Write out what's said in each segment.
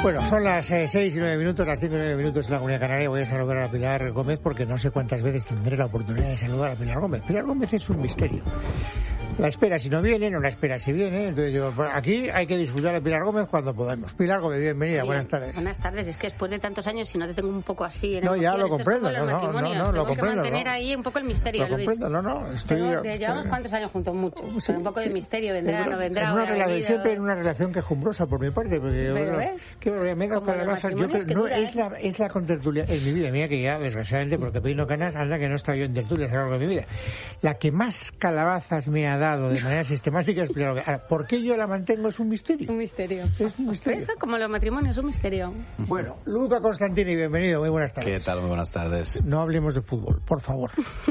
Bueno, son las 6 y 9 minutos, las 5 y 9 minutos en la Comunidad Canaria. Voy a saludar a Pilar Gómez porque no sé cuántas veces tendré la oportunidad de saludar a Pilar Gómez. Pilar Gómez es un misterio. La espera si no viene, no la espera si viene. Entonces yo, aquí hay que disfrutar de Pilar Gómez cuando podamos. Pilar Gómez, bienvenida, Oye, buenas tardes. Buenas tardes, es que después de tantos años, si no te tengo un poco así en no, ya lo comprendo, no, lo comprendo. Que mantener ahí un poco el misterio, Luis. Llevamos cuántos años juntos, mucho. Sí, con un poco de misterio, vendrá, no vendrá. Siempre en una relación quejumbrosa por mi parte, porque me he dado calabazas. Yo creo, no, es la contertulia en mi vida, mira que ya, desgraciadamente, porque peino canas, anda que no está yo en tertulias a lo largo de mi vida. La que más calabazas me ha dado de manera sistemática es Pilar Gómez. Ahora, ¿por qué yo la mantengo? Es un misterio. Un misterio. Es un misterio. Eso, como los matrimonios, es un misterio. Bueno, Luca Constantini, bienvenido, muy buenas tardes. ¿Qué tal? Muy buenas tardes. No hablemos de fútbol, por favor.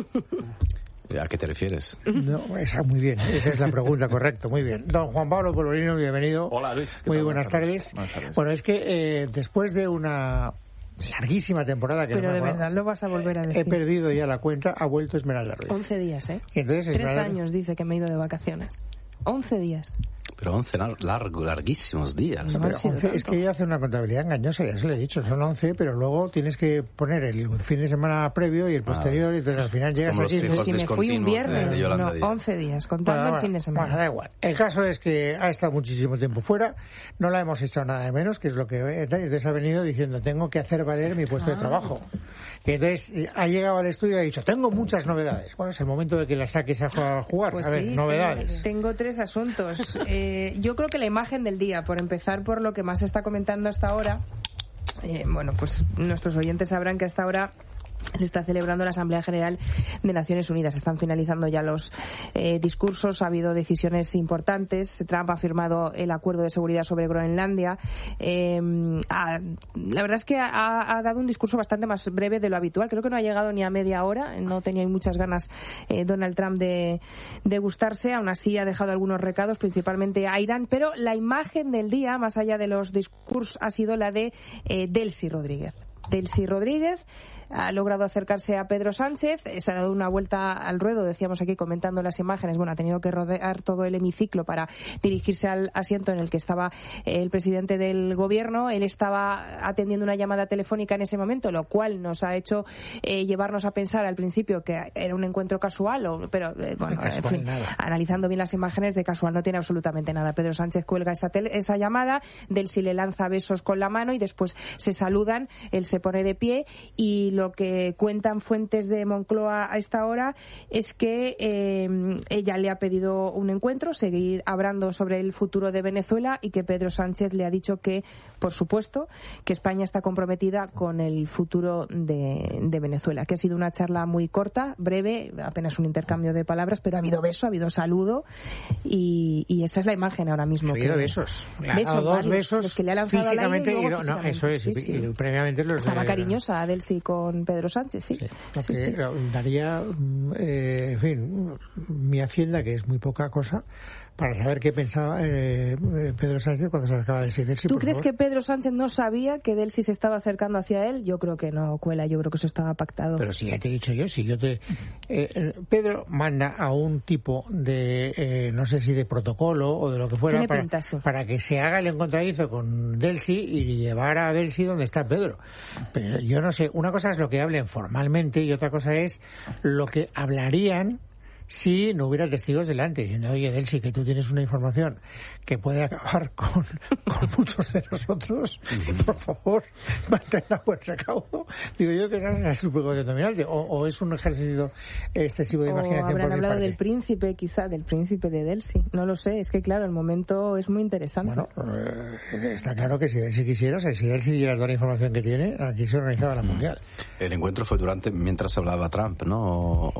¿A qué te refieres? No, esa muy bien, esa es la pregunta, correcto, muy bien. Don Juan Pablo Polvorino, bienvenido. Hola, Luis. Muy buenas tardes. Bueno, es que después de una larguísima temporada que pero de verdad lo vas a volver a decir. He perdido ya la cuenta, ha vuelto Esmeralda Ruiz. 11 días, ¿eh? Entonces, 3 años dice que me he ido de vacaciones. 11 días. Pero 11 larguísimos días. No, 11, es que ella hace una contabilidad engañosa, ya se lo he dicho, son 11, pero luego tienes que poner el fin de semana previo y el posterior, y entonces al final llegas a 15. Si me fui un viernes, no, 11 días, contando el fin de semana. Bueno, da igual. El caso es que ha estado muchísimo tiempo fuera, no la hemos echado nada de menos, que es lo que entonces ha venido diciendo, tengo que hacer valer mi puesto de trabajo. Y entonces ha llegado al estudio y ha dicho, tengo muchas novedades. Bueno, es el momento de que la saques a jugar. Pues a ver, sí, novedades. Tengo 3 asuntos. Yo creo que la imagen del día, por empezar por lo que más se está comentando hasta ahora, bueno, pues nuestros oyentes sabrán que hasta ahora se está celebrando la Asamblea General de Naciones Unidas. Están finalizando ya los discursos, ha habido decisiones importantes. Trump ha firmado el acuerdo de seguridad sobre Groenlandia. La verdad es que ha dado un discurso bastante más breve de lo habitual. Creo que no ha llegado ni a media hora. No tenía muchas ganas Donald Trump de gustarse. Aún así ha dejado algunos recados, principalmente a Irán. Pero la imagen del día, más allá de los discursos, ha sido la de Delcy Rodríguez. Delcy Rodríguez ha logrado acercarse a Pedro Sánchez, se ha dado una vuelta al ruedo, decíamos aquí comentando las imágenes, bueno, ha tenido que rodear todo el hemiciclo para dirigirse al asiento en el que estaba el presidente del gobierno. Él estaba atendiendo una llamada telefónica en ese momento, lo cual nos ha hecho llevarnos a pensar al principio que era un encuentro casual, pero bueno, en fin, analizando bien las imágenes, de casual no tiene absolutamente nada. Pedro Sánchez cuelga esa llamada, Delcy le lanza besos con la mano y después se saludan, él se pone de pie y lo que cuentan fuentes de Moncloa a esta hora es que ella le ha pedido un encuentro, seguir hablando sobre el futuro de Venezuela y que Pedro Sánchez le ha dicho que, por supuesto, que España está comprometida con el futuro de Venezuela, que ha sido una charla muy corta, breve, apenas un intercambio de palabras, pero ha habido beso, ha habido saludo y esa es la imagen ahora mismo. Ha habido besos. Besos, dos besos los que le ha lanzado físicamente, al aire no, eso es, sí, sí. Y previamente los estaba cariñosa a Delcy con Pedro Sánchez, sí. Sí. Daría, en fin, mi hacienda, que es muy poca cosa, para saber qué pensaba Pedro Sánchez cuando se acaba de decir Delcy. ¿Tú crees que Pedro Sánchez no sabía que Delcy se estaba acercando hacia él? Yo creo que no, Cuela, yo creo que eso estaba pactado. Pero si ya te he dicho yo, si yo te... Pedro manda a un tipo de, no sé si de protocolo o de lo que fuera, para que se haga el encontradizo con Delcy y llevar a Delcy donde está Pedro. Pero yo no sé, una cosa es lo que hablen formalmente y otra cosa es lo que hablarían si no hubiera testigos delante, diciendo, oye, Delcy, que tú tienes una información que puede acabar con muchos de nosotros, por favor, manténla a buen recaudo. Digo yo que esa es su precaución dominante, o es un ejercicio excesivo de imaginación. O habrán hablado del príncipe, quizá, del príncipe de Delcy. No lo sé, es que claro, el momento es muy interesante. Bueno, está claro que si Delcy quisiera, si Delcy diera toda la información que tiene, aquí se organizaba la Mundial. El encuentro fue mientras hablaba Trump, ¿no?